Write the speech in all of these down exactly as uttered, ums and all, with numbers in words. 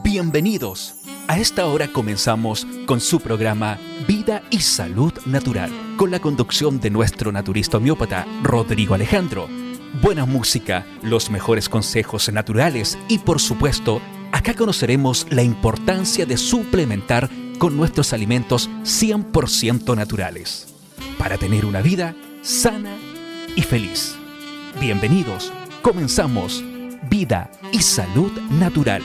Bienvenidos. A esta hora comenzamos con su programa Vida y Salud Natural, con la conducción de nuestro naturista homeópata Rodrigo Alejandro. Buena música, los mejores consejos naturales y, por supuesto, acá conoceremos la importancia de suplementar con nuestros alimentos cien por ciento naturales para tener una vida sana y feliz. Bienvenidos. Comenzamos Vida y Salud Natural.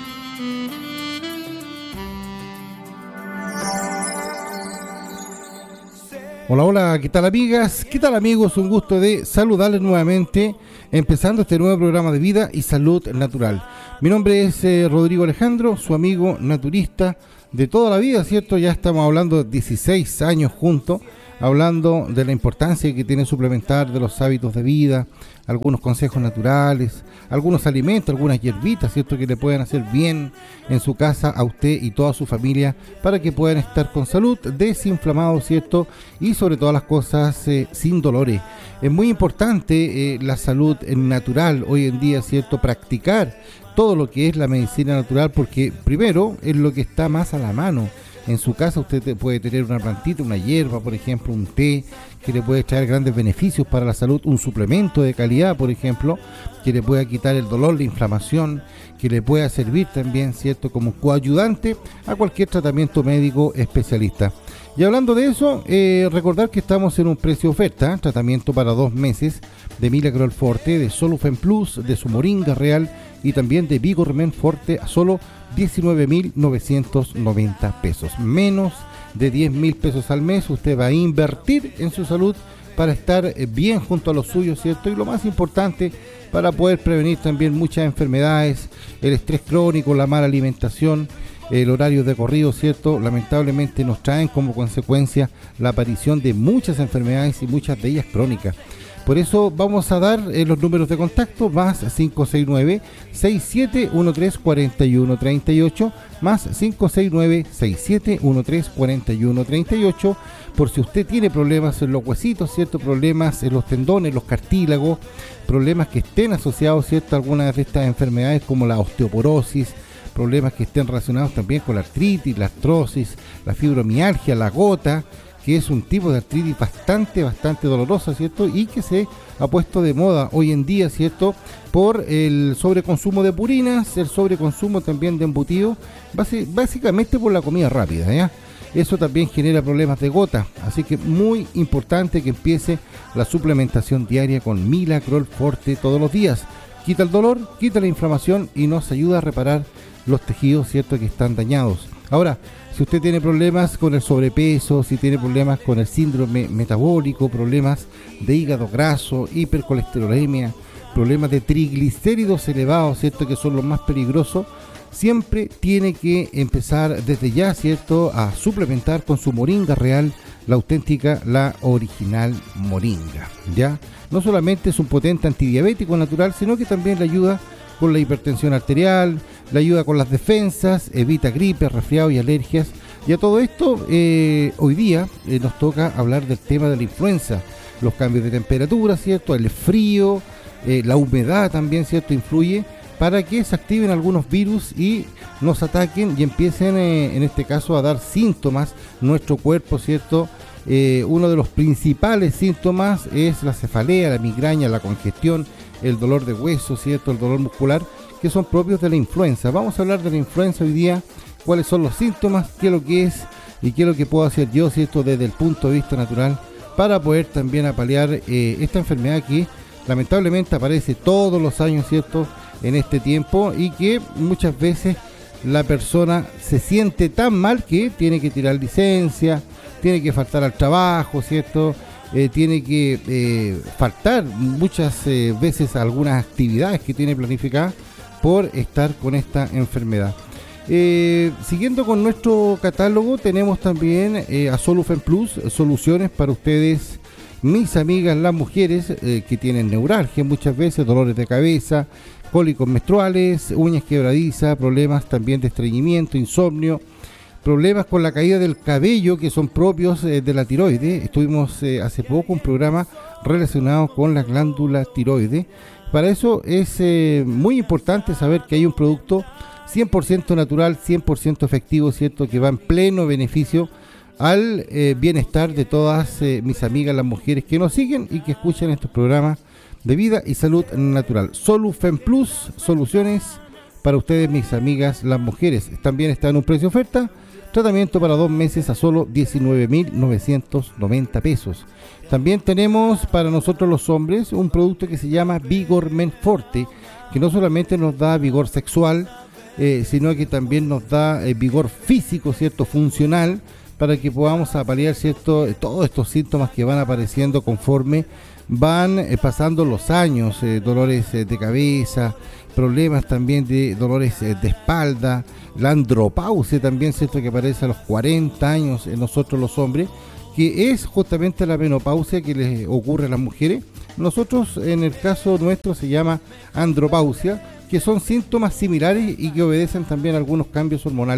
Hola, hola, ¿qué tal amigas? ¿Qué tal amigos? Un gusto de saludarles nuevamente, empezando este nuevo programa de Vida y Salud Natural. Mi nombre es eh, Rodrigo Alejandro, su amigo naturista de toda la vida, ¿cierto? Ya estamos hablando de dieciséis años juntos, hablando de la importancia que tiene suplementar de los hábitos de vida, algunos consejos naturales, algunos alimentos, algunas hierbitas, ¿cierto? Que le pueden hacer bien en su casa a usted y toda su familia para que puedan estar con salud, desinflamados, ¿cierto? Y sobre todas las cosas eh, sin dolores. Es muy importante eh, la salud natural hoy en día, ¿cierto? Practicar todo lo que es la medicina natural porque primero es lo que está más a la mano. En su casa usted puede tener una plantita, una hierba, por ejemplo, un té que le puede traer grandes beneficios para la salud, un suplemento de calidad, por ejemplo, que le pueda quitar el dolor, la inflamación, que le pueda servir también, ¿cierto?, como coayudante a cualquier tratamiento médico especialista. Y hablando de eso, eh, recordar que estamos en un precio oferta, ¿eh? Tratamiento para dos meses de Milagro Forte, de Solufen Plus, de su Moringa Real y también de Vigor Men Forte a solo diecinueve mil novecientos noventa pesos, menos de diez mil pesos al mes. Usted va a invertir en su salud para estar bien junto a los suyos, ¿cierto? Y lo más importante, para poder prevenir también muchas enfermedades, el estrés crónico, la mala alimentación, el horario de corrido, ¿cierto? Lamentablemente nos traen como consecuencia la aparición de muchas enfermedades y muchas de ellas crónicas. Por eso vamos a dar eh, los números de contacto, más cinco seis nueve, seis siete uno tres, cuatro uno tres ocho, más cinco seis nueve, seis siete uno tres, cuatro uno tres ocho, por si usted tiene problemas en los huesitos, ¿cierto? Problemas en los tendones, los cartílagos, problemas que estén asociados, ¿cierto?, a algunas de estas enfermedades como la osteoporosis, problemas que estén relacionados también con la artritis, la artrosis, la fibromialgia, la gota, que es un tipo de artritis bastante, bastante dolorosa, ¿cierto? Y que se ha puesto de moda hoy en día, ¿cierto? Por el sobreconsumo de purinas, el sobreconsumo también de embutidos, básicamente por la comida rápida, ¿ya? Eso también genera problemas de gota, así que muy importante que empiece la suplementación diaria con Milagro Forte todos los días. Quita el dolor, quita la inflamación y nos ayuda a reparar los tejidos, ¿cierto?, que están dañados. Ahora, si usted tiene problemas con el sobrepeso, si tiene problemas con el síndrome metabólico, problemas de hígado graso, hipercolesterolemia, problemas de triglicéridos elevados, ¿cierto?, que son los más peligrosos, siempre tiene que empezar desde ya, ¿cierto?, a suplementar con su Moringa Real, la auténtica, la original Moringa, ¿ya? No solamente es un potente antidiabético natural, sino que también le ayuda con la hipertensión arterial, le ayuda con las defensas, evita gripe, resfriado y alergias. Y a todo esto, eh, hoy día eh, nos toca hablar del tema de la influenza, los cambios de temperatura, ¿cierto?, el frío, eh, la humedad también, ¿cierto?, influye para que se activen algunos virus y nos ataquen y empiecen, eh, en este caso, a dar síntomas nuestro cuerpo, ¿cierto? Eh, uno de los principales síntomas es la cefalea, la migraña, la congestión, el dolor de hueso, ¿cierto?, el dolor muscular, que son propios de la influenza. Vamos a hablar de la influenza hoy día, cuáles son los síntomas, qué es lo que es y qué es lo que puedo hacer yo, ¿cierto?, desde el punto de vista natural para poder también apalear eh, esta enfermedad que lamentablemente aparece todos los años, ¿cierto?, en este tiempo y que muchas veces la persona se siente tan mal que tiene que tirar licencia, tiene que faltar al trabajo, ¿cierto?, Eh, tiene que eh, faltar muchas eh, veces a algunas actividades que tiene planificadas por estar con esta enfermedad. Eh, siguiendo con nuestro catálogo, tenemos también eh, a Solufen Plus, soluciones para ustedes, mis amigas, las mujeres eh, que tienen neuralgia muchas veces, dolores de cabeza, cólicos menstruales, uñas quebradizas, problemas también de estreñimiento, insomnio, problemas con la caída del cabello que son propios eh, de la tiroides. Estuvimos eh, hace poco un programa relacionado con la glándula tiroides. Para eso es eh, muy importante saber que hay un producto cien por ciento natural, cien por ciento efectivo, ¿cierto? Que va en pleno beneficio al eh, bienestar de todas eh, mis amigas, las mujeres que nos siguen y que escuchan estos programas de vida y salud natural. Solufen Plus, soluciones para ustedes, mis amigas, las mujeres. También está en un precio oferta, tratamiento para dos meses a solo diecinueve mil novecientos noventa pesos. También tenemos para nosotros los hombres un producto que se llama Vigor Men Forte, que no solamente nos da vigor sexual, eh, sino que también nos da eh, vigor físico, ¿cierto? Funcional, para que podamos paliar, ¿cierto?, todos estos síntomas que van apareciendo conforme van eh, pasando los años, eh, dolores eh, de cabeza, problemas también de dolores eh, de espalda, la andropausia también, ¿cierto?, que aparece a los cuarenta años en nosotros los hombres, que es justamente la menopausia que les ocurre a las mujeres. Nosotros, en el caso nuestro, se llama andropausia, que son síntomas similares y que obedecen también a algunos cambios hormonales